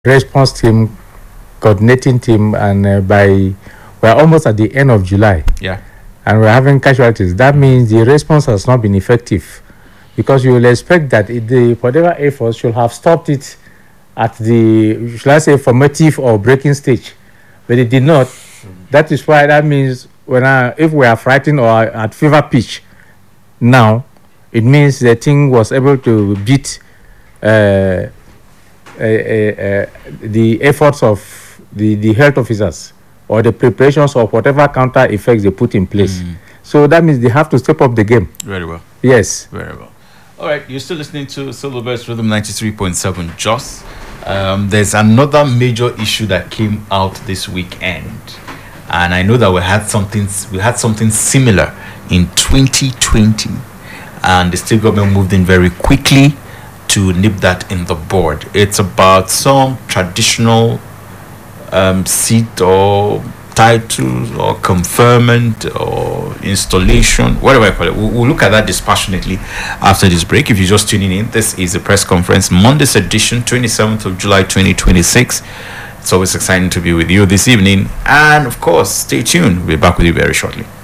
response team, coordinating team, and we're almost at the end of July. Yeah. And we're having casualties. That means the response has not been effective, because you will expect that the whatever efforts should have stopped it at the, should I say, formative or breaking stage, but it did not. That is why that means if we are fighting or at fever pitch now, it means the thing was able to beat the efforts of the health officers or the preparations of whatever counter effects they put in place. So that means they have to step up the game. Very well. Yes. Very well. All right, you're still listening to Solo Burst Rhythm 93.7 Jos. There's another major issue that came out this weekend, and I know that we had something similar in 2020, and the state government moved in very quickly to nip that in the bud. It's about some traditional seat or titles or conferment or installation, whatever I call it. We'll look at that dispassionately after this break. If you're just tuning in, this is a press conference, Monday's edition, 27th of July 2026. It's always exciting to be with you this evening, and of course, stay tuned. We'll be back with you very shortly.